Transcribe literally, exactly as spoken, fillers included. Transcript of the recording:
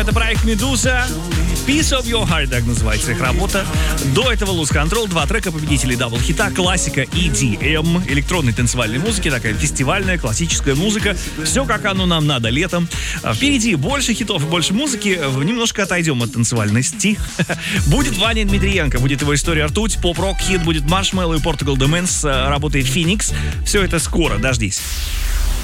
Это проект «Медуза». «Piece of Your Heart», так называется их работа. До этого Lose Control, два трека победителей дабл-хита, классика и ди эм, электронной танцевальной музыки, такая фестивальная, классическая музыка. Все, как оно нам надо летом. Впереди больше хитов и больше музыки. Немножко отойдем от танцевальности. Будет Ваня Дмитриенко, будет его история ртуть, поп-рок хит, будет Маршмелло и Portugal The Man с работой «Phoenix». Все это скоро, дождись.